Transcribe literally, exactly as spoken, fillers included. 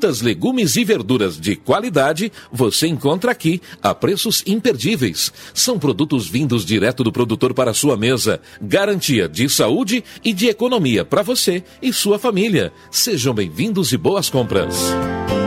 frutas, legumes e verduras de qualidade você encontra aqui a preços imperdíveis. São produtos vindos direto do produtor para a sua mesa. Garantia de saúde e de economia para você e sua família. Sejam bem-vindos e boas compras.